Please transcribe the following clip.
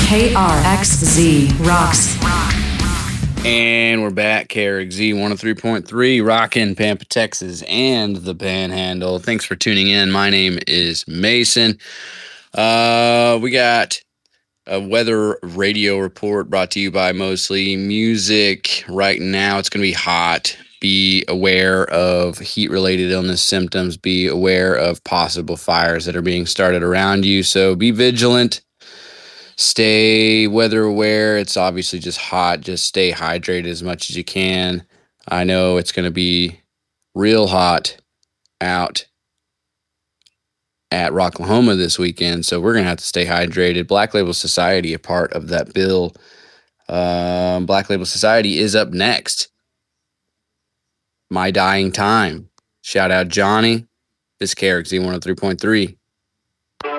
KRXZ rocks. And we're back, KRXZ 103.3, rockin' Pampa, Texas, and the Panhandle. Thanks for tuning in. My name is Mason. We got a weather radio report brought to you by Mostly Music. Right now, it's going to be hot. Be aware of heat-related illness symptoms. Be aware of possible fires that are being started around you. So be vigilant. Stay weather aware. It's obviously just hot. Just stay hydrated as much as you can. I know it's going to be real hot out at Rocklahoma this weekend, so we're going to have to stay hydrated. Black Label Society, a part of that bill. Black Label Society is up next. My Dying Time. Shout out Johnny. This is KRXZ 103.3.